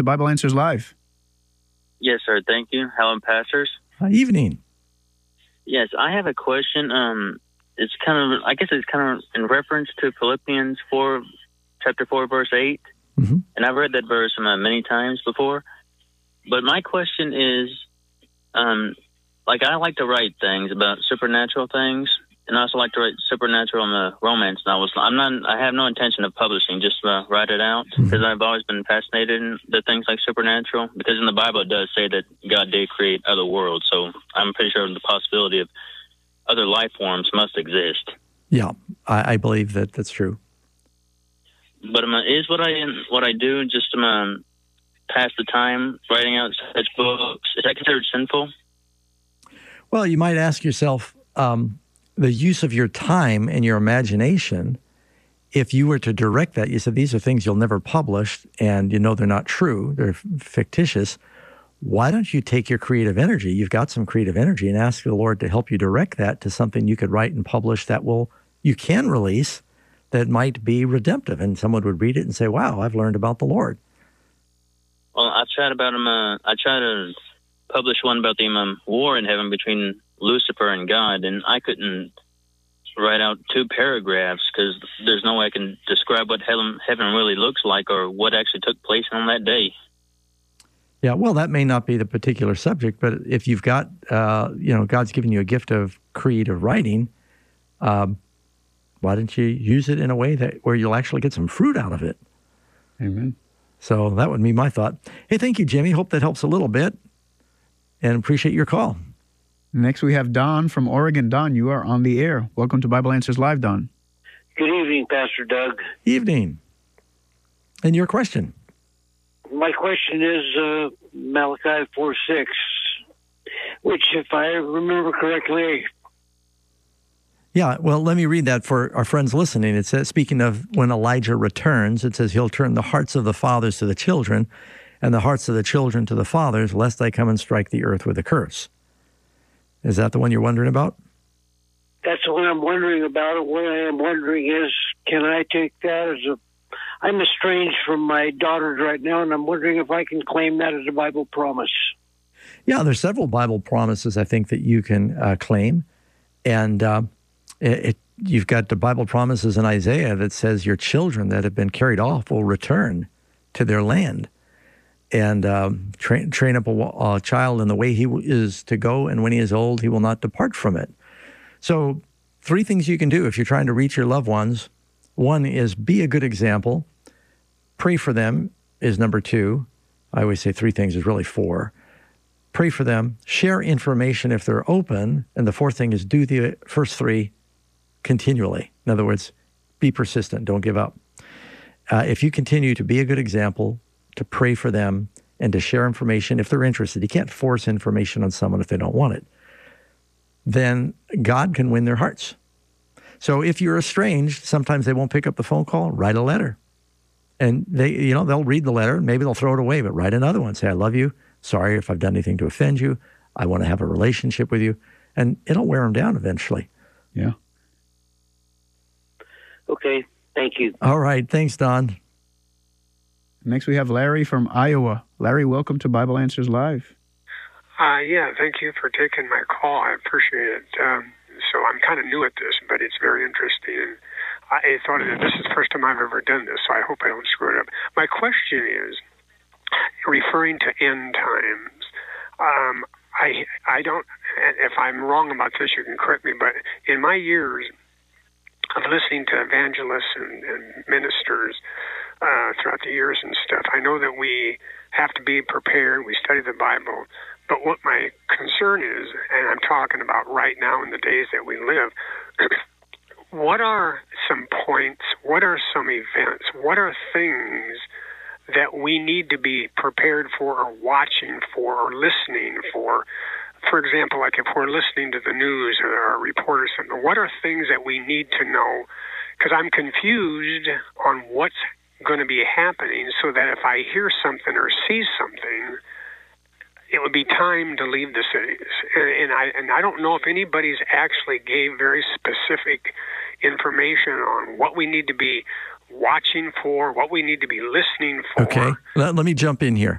Bible Answers Live. Yes, sir. Thank you. Helen Pastors. Evening. Yes, I have a question. It's kind of, I guess it's kind of in reference to Philippians 4, chapter 4, verse 8. Mm-hmm. And I've read that verse many times before. But my question is, I like to write things about supernatural things, and I also like to write supernatural romance novels. I have no intention of publishing, just write it out, because I've always been fascinated in the things like supernatural, because in the Bible it does say that God did create other worlds, so I'm pretty sure the possibility of other life forms must exist. Yeah, I believe that that's true. But is what I do just pass the time writing out such books? Is that considered sinful? Well, you might ask yourself, the use of your time and your imagination, if you were to direct that, you said these are things you'll never publish and you know they're not true, they're fictitious. Why don't you take your creative energy, you've got some creative energy, and ask the Lord to help you direct that to something you could write and publish that you can release that might be redemptive, and someone would read it and say, wow, I've learned about the Lord. Well, I tried to publish one about the war in heaven between Lucifer and God, and I couldn't write out 2 paragraphs because there's no way I can describe what heaven really looks like or what actually took place on that day. Yeah, well, that may not be the particular subject, but if you've got, God's given you a gift of creative writing, why don't you use it in a way where you'll actually get some fruit out of it? Amen. So that would be my thought. Hey, thank you, Jimmy. Hope that helps a little bit, and appreciate your call. Next, we have Don from Oregon. Don, you are on the air. Welcome to Bible Answers Live, Don. Good evening, Pastor Doug. Evening. And your question? My question is Malachi 4:6, which, if I remember correctly... Yeah, well, let me read that for our friends listening. It says, speaking of when Elijah returns, it says, he'll turn the hearts of the fathers to the children and the hearts of the children to the fathers, lest I come and strike the earth with a curse. Is that the one you're wondering about? That's the one I'm wondering about. What I am wondering is, can I take that as I'm estranged from my daughters right now, and I'm wondering if I can claim that as a Bible promise. Yeah, there's several Bible promises, I think, that you can claim. And you've got the Bible promises in Isaiah that says your children that have been carried off will return to their land. And train up a child in the way he is to go, and when he is old, he will not depart from it. So 3 things you can do if you're trying to reach your loved ones. One is be a good example. Pray for them is number 2. I always say 3 things is really 4. Pray for them. Share information if they're open. And the 4th thing is do the first 3 continually. In other words, be persistent. Don't give up. If you continue to be a good example, to pray for them, and to share information if they're interested. You can't force information on someone if they don't want it. Then God can win their hearts. So if you're estranged, sometimes they won't pick up the phone call, write a letter. And they'll read the letter, maybe they'll throw it away, but write another one. Say, I love you. Sorry if I've done anything to offend you. I want to have a relationship with you. And it'll wear them down eventually. Yeah. Okay. Thank you. All right. Thanks, Don. Next, we have Larry from Iowa. Larry, welcome to Bible Answers Live. Yeah, thank you for taking my call. I appreciate it. So I'm kind of new at this, but it's very interesting. And I thought this is the first time I've ever done this, so I hope I don't screw it up. My question is, referring to end times, I don't, if I'm wrong about this, you can correct me, but in my years of listening to evangelists and ministers throughout the years and stuff, I know that we have to be prepared. We study the Bible. But what my concern is, and I'm talking about right now in the days that we live, what are some points, what are some events, what are things that we need to be prepared for or watching for or listening for? For example, like if we're listening to the news or a report or something, what are things that we need to know? Because I'm confused on what's going to be happening, so that if I hear something or see something, it would be time to leave the cities. And I don't know if anybody's actually gave very specific information on what we need to be watching for, what we need to be listening for. Okay, let me jump in here.